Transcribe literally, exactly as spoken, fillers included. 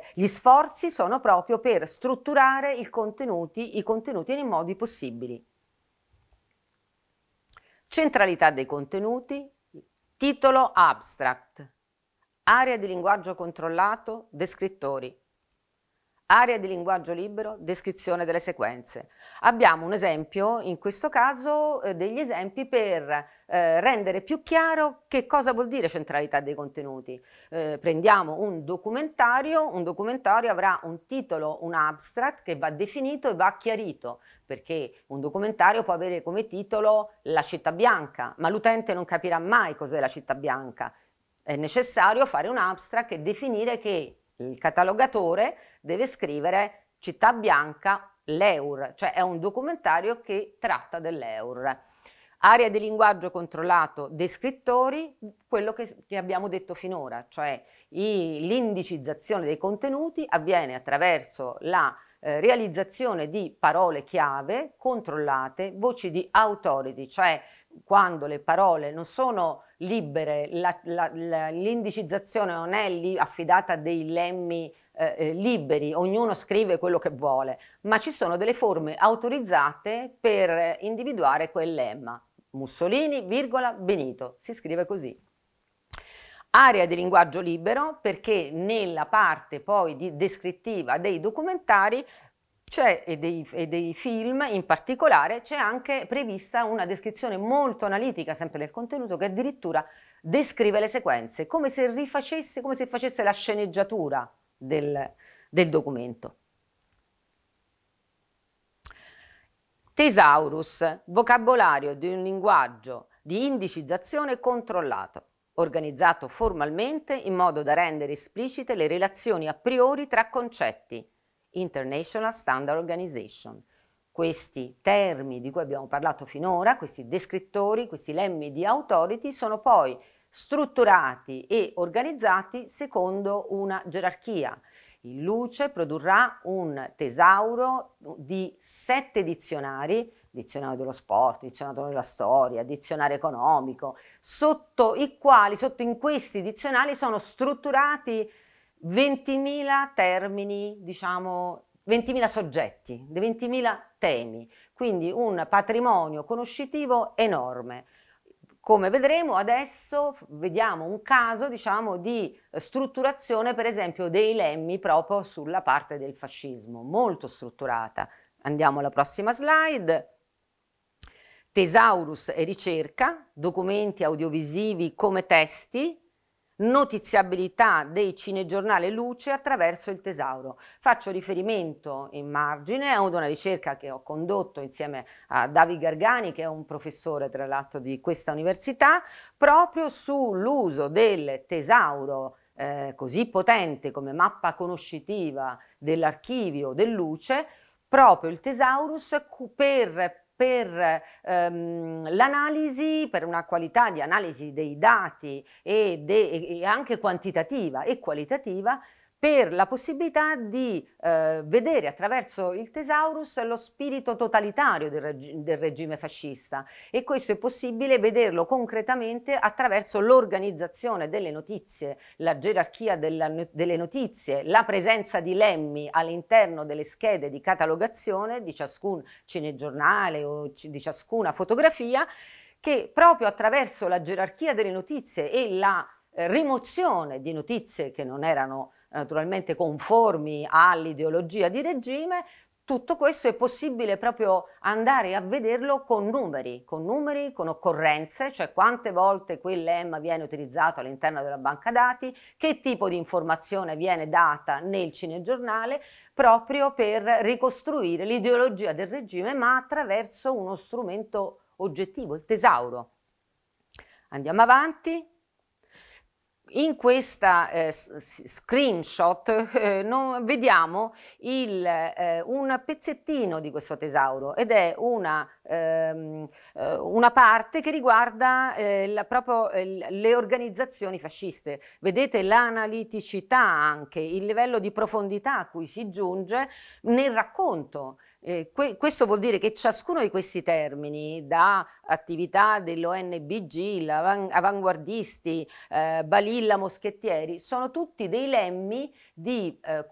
gli sforzi sono proprio per strutturare il contenuti, i contenuti nei modi possibili. Centralità dei contenuti, titolo abstract, area di linguaggio controllato, descrittori. Area di linguaggio libero, descrizione delle sequenze. Abbiamo un esempio, in questo caso eh, degli esempi per eh, rendere più chiaro che cosa vuol dire centralità dei contenuti. Eh, prendiamo un documentario, un documentario avrà un titolo, un abstract che va definito e va chiarito, perché un documentario può avere come titolo La città bianca, ma l'utente non capirà mai cos'è la città bianca. È necessario fare un abstract e definire che il catalogatore deve scrivere Città Bianca, l'Eur, cioè è un documentario che tratta dell'Eur. Area di linguaggio controllato, descrittori, quello che, che abbiamo detto finora, cioè l'indicizzazione dei contenuti avviene attraverso la eh, realizzazione di parole chiave controllate, voci di authority, cioè quando le parole non sono libere, l'indicizzazione non è lì affidata a dei lemmi eh, liberi, ognuno scrive quello che vuole, ma ci sono delle forme autorizzate per individuare quel lemma. Mussolini, virgola, Benito, si scrive così. Area di linguaggio libero, perché nella parte poi di descrittiva dei documentari c'è, e dei, e dei film in particolare, c'è anche prevista una descrizione molto analitica sempre del contenuto che addirittura descrive le sequenze, come se rifacesse, come se facesse la sceneggiatura del, del documento. Thesaurus, vocabolario di un linguaggio di indicizzazione controllato, organizzato formalmente in modo da rendere esplicite le relazioni a priori tra concetti. International Standard Organization. Questi termini di cui abbiamo parlato finora, questi descrittori, questi lemmi di authority, sono poi strutturati e organizzati secondo una gerarchia. Il Luce produrrà un tesauro di sette dizionari, dizionario dello sport, dizionario della storia, dizionario economico, sotto i quali, sotto in questi dizionari sono strutturati ventimila termini, diciamo, ventimila soggetti, ventimila temi, quindi un patrimonio conoscitivo enorme. Come vedremo adesso, vediamo un caso, diciamo, di strutturazione, per esempio, dei lemmi proprio sulla parte del fascismo, molto strutturata. Andiamo alla prossima slide. Thesaurus e ricerca, documenti audiovisivi come testi, notiziabilità dei cinegiornali Luce attraverso il tesauro. Faccio riferimento in margine a una ricerca che ho condotto insieme a David Gargani, che è un professore tra l'altro di questa università, proprio sull'uso del tesauro eh, così potente come mappa conoscitiva dell'archivio del Luce, proprio il Thesaurus per per ehm, l'analisi, per una qualità di analisi dei dati e, de, e anche quantitativa e qualitativa, per la possibilità di eh, vedere attraverso il Thesaurus lo spirito totalitario del, reg del regime fascista, e questo è possibile vederlo concretamente attraverso l'organizzazione delle notizie, la gerarchia della, delle notizie, la presenza di lemmi all'interno delle schede di catalogazione di ciascun cinegiornale o di ciascuna fotografia, che proprio attraverso la gerarchia delle notizie e la eh, rimozione di notizie che non erano naturalmente conformi all'ideologia di regime, tutto questo è possibile proprio andare a vederlo con numeri, con numeri, con occorrenze, cioè quante volte quel lemma viene utilizzato all'interno della banca dati, che tipo di informazione viene data nel cinegiornale, proprio per ricostruire l'ideologia del regime, ma attraverso uno strumento oggettivo, il tesauro. Andiamo avanti. In questa eh, screenshot eh, non, vediamo il, eh, un pezzettino di questo tesauro, ed è una, ehm, eh, una parte che riguarda eh, la, proprio eh, le organizzazioni fasciste. Vedete l'analiticità, anche il livello di profondità a cui si giunge nel racconto. Eh, que questo vuol dire che ciascuno di questi termini, da attività dell'O N B G, avan avanguardisti, eh, Balilla, Moschettieri, sono tutti dei lemmi di eh,